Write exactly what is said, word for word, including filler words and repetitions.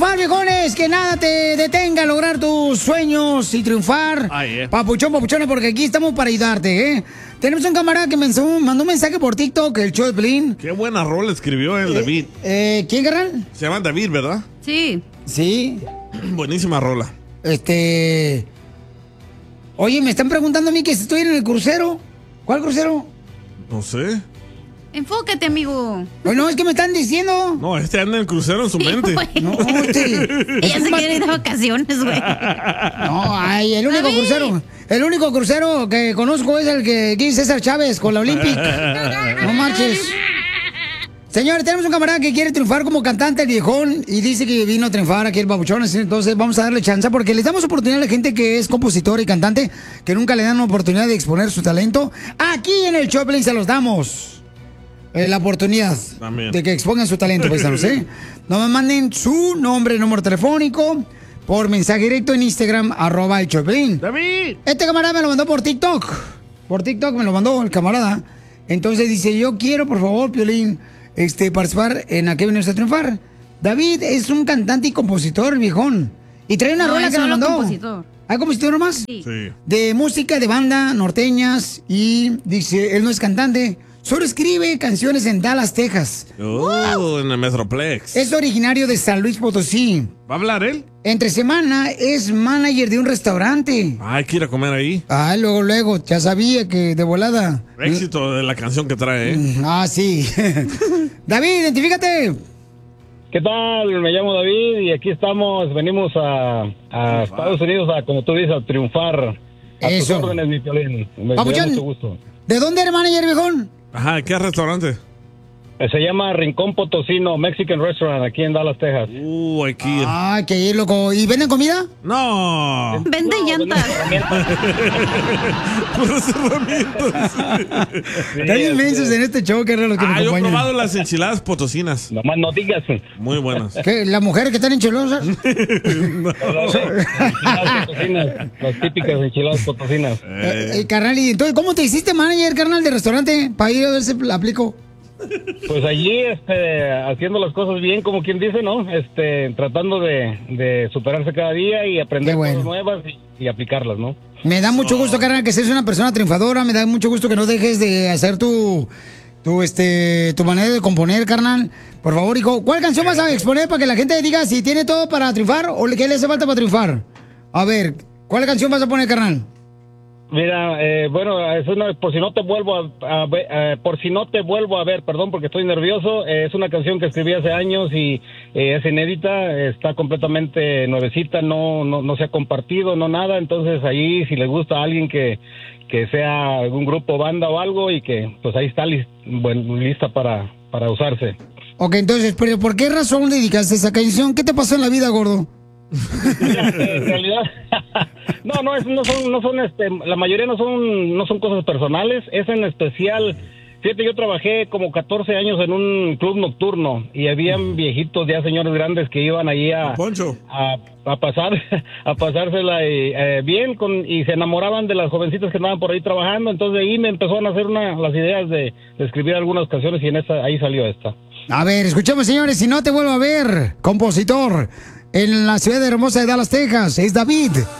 triunfar, viejones. Que nada te detenga a lograr tus sueños y triunfar. Ay, eh. Papuchón, papuchones, porque aquí estamos para ayudarte, ¿eh? Tenemos un camarada que me mandó un mensaje por TikTok, el show de Pelín. Qué buena rola escribió el Eh, David. Eh, ¿Quién, carnal? Se llama David, ¿verdad? Sí. Sí. Buenísima rola. Este... Oye, me están preguntando a mí que si estoy en el crucero. ¿Cuál crucero? No sé. Enfócate, amigo. Bueno, es que me están diciendo. No, este anda en el crucero en su mente. No, este... Ella se quiere ir de vacaciones, güey. No, ay, el único David. crucero, el único crucero que conozco es el que dice César Chávez con la Olympic. No marches. Señores, tenemos un camarada que quiere triunfar como cantante, el viejón, y dice que vino a triunfar aquí el Babuchón, entonces vamos a darle chance porque les damos oportunidad a la gente que es compositor y cantante, que nunca le dan una oportunidad de exponer su talento. Aquí en el Choplin se los damos. Eh, la oportunidad También. de que expongan su talento, paisanos, ¿eh? No me manden su nombre, número telefónico por mensaje directo en Instagram, arroba el Choplin. ¡David! Este camarada me lo mandó por TikTok. Por TikTok me lo mandó el camarada. Entonces dice, yo quiero, por favor, Piolín, este, participar en A qué venimos a triunfar. David es un cantante y compositor, el viejón. Y trae una No, rola es que me solo mandó. compositor. ¿Hay compositor nomás? Sí. Sí. De música de banda, norteñas. Y dice, él no es cantante, solo escribe canciones en Dallas, Texas. Oh, en el Metroplex. Es originario de San Luis Potosí. ¿Va a hablar él? Entre semana es manager de un restaurante. Hay que ir a comer ahí. Ah, luego, luego, ya sabía que de volada. Éxito de la canción que trae, ¿eh? Ah, sí. David, identifícate. ¿Qué tal? Me llamo David y aquí estamos, venimos a, a Estados Unidos a, como tú dices, a triunfar. A tus Eso. órdenes, mi Piolín. Me, me da Papuchón. mucho gusto. ¿De dónde eres manager, viejón? Ajá, ¿qué restaurante? Eh, Se llama Rincón Potosino Mexican Restaurant aquí en Dallas, Texas. Uh, hay que ir. Ah, que ir, loco. ¿Y venden comida? No. Vende llantas. Puras herramientas. Están inmensos en este show, que los que nos Ah, yo he acompañan. probado las enchiladas potosinas. Nomás no digas. Muy buenas. ¿Qué? ¿Las mujeres que están enchilosas? Enchiladas potosinas, las típicas enchiladas potosinas. Eh, eh, carnal, y entonces, ¿cómo te hiciste manager, carnal, de restaurante? Para ir a ver si la aplico. Pues allí, este, haciendo las cosas bien, como quien dice, ¿no? Este, tratando de, de superarse cada día y aprender Qué bueno. cosas nuevas y, y aplicarlas, ¿no? Me da mucho gusto, carnal, que seas una persona triunfadora. Me da mucho gusto que no dejes de hacer tu, tu, este, tu manera de componer, carnal. Por favor, hijo, ¿cuál canción vas a exponer para que la gente diga si tiene todo para triunfar o qué le hace falta para triunfar? A ver, ¿cuál canción vas a poner, carnal? Mira, eh, bueno, es una, por si no te vuelvo a, a ver, eh, por si no te vuelvo a ver, perdón, porque estoy nervioso, eh, es una canción que escribí hace años y eh, es inédita, está completamente nuevecita, no, no, no se ha compartido, no nada, entonces ahí si le gusta a alguien que, que sea algún grupo, banda o algo y que pues ahí está lis, bueno, lista para, para usarse. Ok, entonces, pero ¿por qué razón dedicaste esa canción? ¿Qué te pasó en la vida, gordo? En realidad, no, no, es, no son, no son, este, la mayoría no son, no son cosas personales, es en especial, fíjate, yo trabajé como catorce años en un club nocturno y habían viejitos, ya señores grandes que iban allí a, Poncho. a, a pasar, a pasársela y, eh, bien con, y se enamoraban de las jovencitas que andaban por ahí trabajando, entonces de ahí me empezó a nacer una, las ideas de, de escribir algunas canciones y en esa, ahí salió esta. A ver, escuchemos, señores, si no te vuelvo a ver, compositor, en la ciudad hermosa de Dallas, Texas, es David.